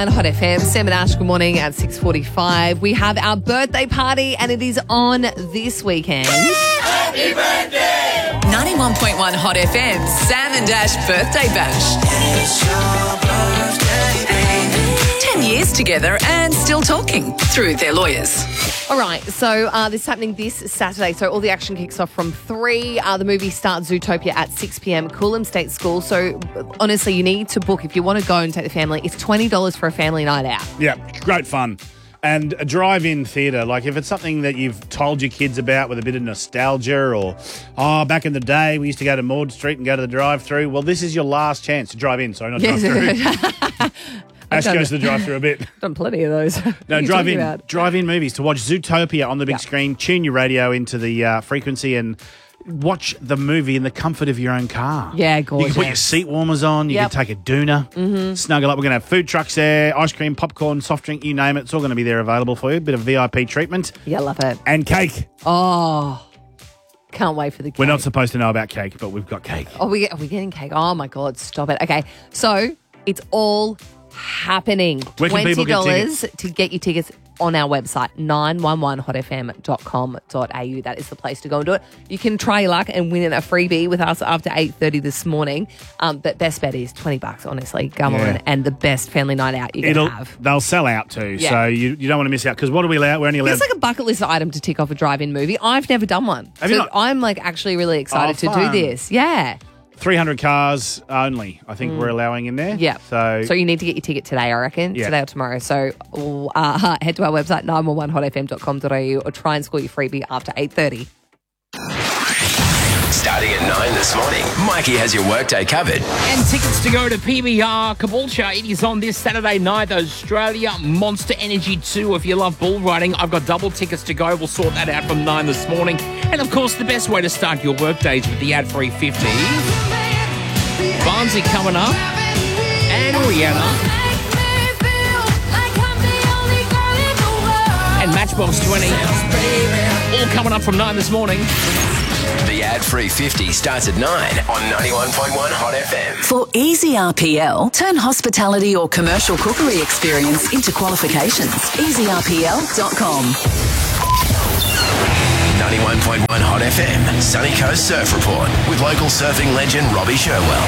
And Hot FM, Sam and Ash, good morning at 6:45. We have our birthday party and it is on this weekend. Happy birthday! 91.1 Hot FM, Sam and Ash birthday bash. It's your birthday, baby. 10 years together and still talking through their lawyers. All right, so this is happening this Saturday. So all the action kicks off from 3. The movie starts Zootopia at 6 p.m. Coolum State School. So honestly, you need to book if you want to go and take the family. It's $20 for a family night out. Yeah, great fun. And a drive-in theatre, like if it's something that you've told your kids about with a bit of nostalgia or, back in the day we used to go to Maud Street and go to the drive-through, well, this is your last chance to drive in, sorry, not drive-through. Ash goes to the drive-through a bit. Done plenty of those. No, drive-in movies to watch Zootopia on the big screen, tune your radio into the frequency and watch the movie in the comfort of your own car. Yeah, gorgeous. You can put your seat warmers on. You can take a doona, snuggle up. We're going to have food trucks there, ice cream, popcorn, soft drink, you name it. It's all going to be there available for you. A bit of VIP treatment. Yeah, love it. And cake. Oh, can't wait for the cake. We're not supposed to know about cake, but we've got cake. Oh, are we getting cake? Oh, my God, stop it. Okay, so it's all happening. Where can people get tickets? $20 to get your tickets on our website, 911hotfm.com.au. That is the place to go and do it. You can try your luck and win a freebie with us after 8:30 this morning. But best bet is $20, honestly. Come on, and the best family night out you can have. They'll sell out too, so you don't want to miss out. Because what are we allowed? We're only allowed. It's like a bucket list item to tick off a drive-in movie. I've never done one. Have you not? I'm actually really excited to do this. Yeah. 300 cars only, I think we're allowing in there. Yeah. So you need to get your ticket today, I reckon, today or tomorrow. So head to our website, 911hotfm.com.au, or try and score your freebie after 8:30. Starting at 9 this morning, Mikey has your workday covered. And tickets to go to PBR Caboolture. It is on this Saturday night, Australia Monster Energy 2. If you love bull riding, I've got double tickets to go. We'll sort that out from 9 this morning. And, of course, the best way to start your workdays with the ad-free 50. Bonzi coming up. And Rihanna. And Matchbox 20. All coming up from 9 this morning. The ad-free 50 starts at 9 on 91.1 Hot FM. For easy RPL, turn hospitality or commercial cookery experience into qualifications. EasyRPL.com. 91.1 Hot FM, Sunny Coast Surf Report with local surfing legend Robbie Sherwell.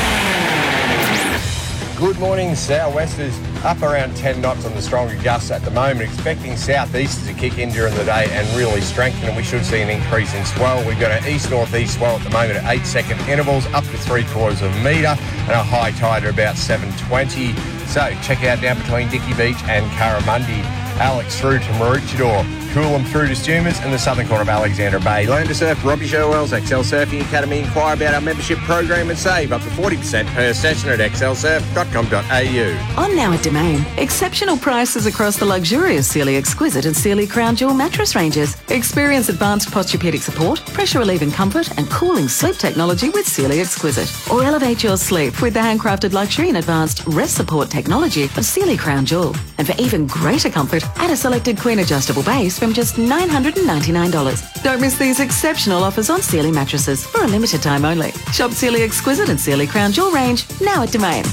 Good morning. Southwesters up around 10 knots on the stronger gusts at the moment. Expecting southeasters to kick in during the day and really strengthen, and we should see an increase in swell. We've got an east-northeast swell at the moment at 8-second intervals, up to 3/4 of a metre, and a high tide at about 7:20. So check out down between Dicky Beach and Curramundi. Alex through to Maroochydore. Coolum through to Stumas and the southern corner of Alexandra Bay. Learn to surf. Robbie Sherwell's Excel Surfing Academy. Inquire about our membership program and save up to 40% per session at excelsurf.com.au. On now at Domain. Exceptional prices across the luxurious Sealy Exquisite and Sealy Crown Jewel mattress ranges. Experience advanced posturepedic support, pressure relieving comfort and cooling sleep technology with Sealy Exquisite. Or elevate your sleep with the handcrafted luxury and advanced rest support technology of Sealy Crown Jewel. And for even greater comfort, add a selected queen adjustable base from just $999. Don't miss these exceptional offers on Sealy mattresses for a limited time only. Shop Sealy Exquisite and Sealy Crown Jewel range now at Domain.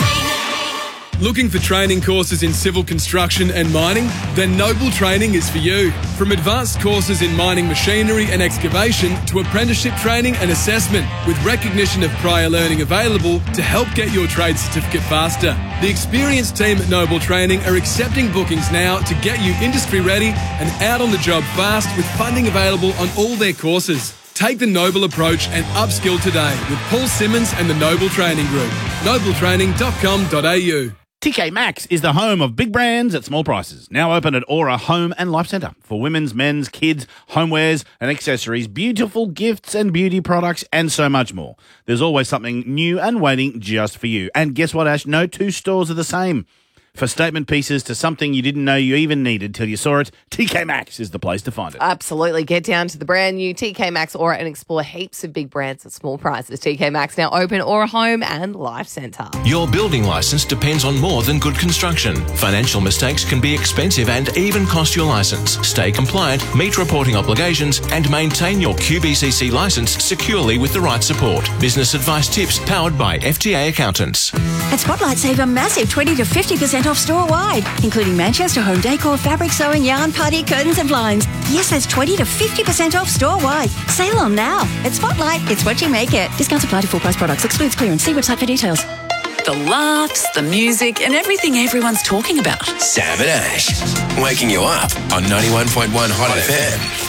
Looking for training courses in civil construction and mining? Then Noble Training is for you. From advanced courses in mining machinery and excavation to apprenticeship training and assessment, with recognition of prior learning available to help get your trade certificate faster. The experienced team at Noble Training are accepting bookings now to get you industry ready and out on the job fast, with funding available on all their courses. Take the Noble approach and upskill today with Paul Simmons and the Noble Training Group. nobletraining.com.au. TK Maxx is the home of big brands at small prices. Now open at Aura Home and Life Centre for women's, men's, kids, homewares and accessories, beautiful gifts and beauty products, and so much more. There's always something new and waiting just for you. And guess what, Ash? No two stores are the same. For statement pieces to something you didn't know you even needed till you saw it, TK Maxx is the place to find it. Absolutely. Get down to the brand new TK Maxx Aura and explore heaps of big brands at small prices. TK Maxx now open Aura Home and Life Centre. Your building licence depends on more than good construction. Financial mistakes can be expensive and even cost your licence. Stay compliant, meet reporting obligations and maintain your QBCC licence securely with the right support. Business advice tips powered by FTA Accountants. At Spotlight, save a massive 20 to 50% off store-wide, including Manchester home decor, fabric sewing, yarn, party, curtains and blinds. Yes, there's 20 to 50% off store-wide. Sale on now. At Spotlight, it's what you make it. Discounts apply to full-price products. Excludes clearance. See website for details. The laughs, the music, and everything everyone's talking about. Sam and Ash, waking you up on 91.1 Hot FM.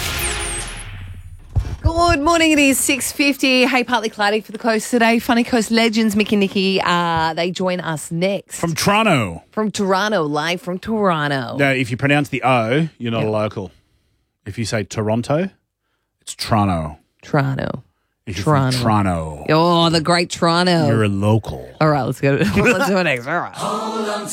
Good morning, it is 6:50. Hey, partly cloudy for the coast today. Funny Coast legends, Mick and Nikki, they join us next. From Toronto. From Toronto, live from Toronto. Now, if you pronounce the O, you're not a local. If you say Toronto, it's Toronto. Toronto. If you're from Toronto. Oh, the great Toronto. You're a local. All right, let's go. Let's do it next. All right.